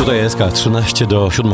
Tutaj SK 13 do 7.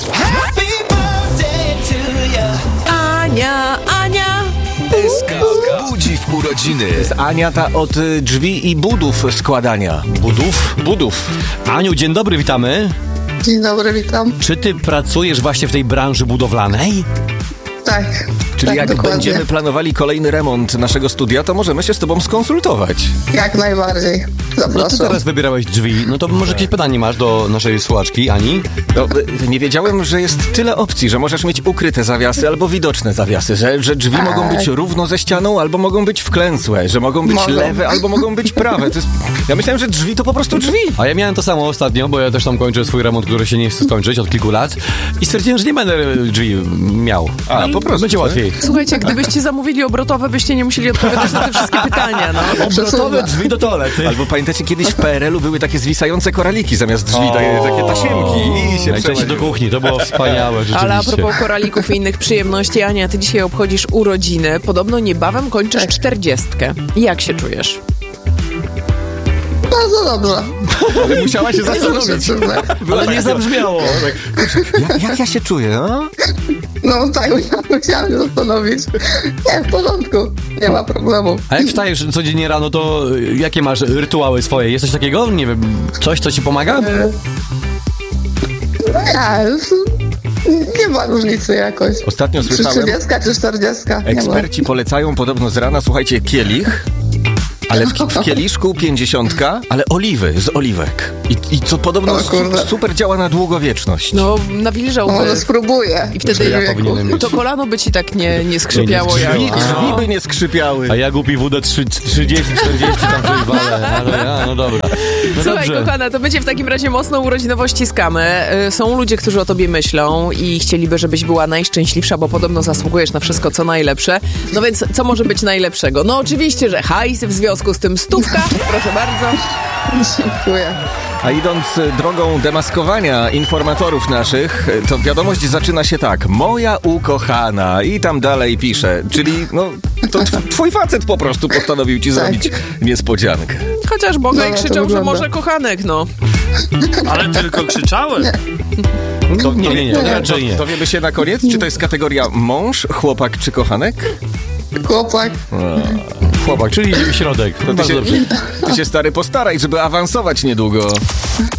Ania. SK budzi w urodziny. To jest Ania ta od drzwi i budów składania. Budów. Aniu, dzień dobry, witamy. Dzień dobry, witam. Czy ty pracujesz właśnie w tej branży budowlanej? Tak. Czyli tak, jak dokładnie. będziemy planowali kolejny remont naszego studia, to możemy się z tobą skonsultować. Jak najbardziej. No Zapraszam. ty teraz wybierałeś drzwi, no to może jakieś pytanie masz do naszej słuchaczki, Ani? No, nie wiedziałem, że jest tyle opcji, że możesz mieć ukryte zawiasy albo widoczne zawiasy, że drzwi mogą być równo ze ścianą albo mogą być wklęsłe, że mogą być lewe albo mogą być prawe. Ja myślałem, że drzwi to po prostu drzwi. A ja miałem to samo ostatnio, bo ja też tam kończę swój remont, który się nie chce skończyć od kilku lat i stwierdziłem, że nie będę drzwi miał. Po prostu. Będzie łatwiej. Słuchajcie, gdybyście zamówili obrotowe, byście nie musieli odpowiadać na te wszystkie pytania, no. Obrotowe drzwi do toalety. Albo pamiętacie, kiedyś w PRL-u były takie zwisające koraliki zamiast drzwi, takie tasiemki i się Najczęściej do kuchni, to było wspaniałe, rzeczywiście. Ale a propos koralików i innych przyjemności, Ania, ty dzisiaj obchodzisz urodziny. Podobno niebawem kończysz 40. Jak się czujesz? Bardzo dobrze. Ale musiała się zastanowić. Ale nie zabrzmiało. Jak ja się czuję, no? No tak, musiałam się zastanowić. Nie, w porządku. Nie ma problemu. A jak wstajesz codziennie rano, to jakie masz rytuały swoje? Jest coś takiego? Nie wiem, coś, co ci pomaga? No ja już... Nie ma różnicy jakoś. Ostatnio Czy słyszałem, 30, czy 40. Nie ma. eksperci polecają podobno z rana, słuchajcie, kielich, ale w kieliszku 50, ale oliwy z oliwek. I co podobno O kurde. super działa na długowieczność. No, nawilżałby. Może spróbuję. I wtedy ja powinienem mieć. to kolano by ci tak nie skrzypiało. Nie jak... Drzwi by nie skrzypiały. A ja głupi WD 30, 40 tam coś walę. No dobra. No Słuchaj, dobrze. kochana, to będzie w takim razie mocno urodzinowo ściskamy. Są ludzie, którzy o tobie myślą i chcieliby, żebyś była najszczęśliwsza, bo podobno zasługujesz na wszystko, co najlepsze. No więc co może być najlepszego? No oczywiście, że hajs, w związku z tym stówka. Proszę bardzo. Dziękuję. A idąc drogą demaskowania informatorów naszych, to wiadomość zaczyna się tak. Moja ukochana. I tam dalej pisze. Czyli, no, to twój facet po prostu postanowił ci zrobić niespodziankę. Chociaż Boga i No, to krzyczał, że wygląda. może kochanek, no. Ale tylko krzyczałem. To nie, raczej nie. Dowiemy się na koniec, czy to jest kategoria mąż, chłopak czy kochanek? Chłopak. Chłopak, czyli środek. To ty się, stary, postaraj, żeby awansować niedługo.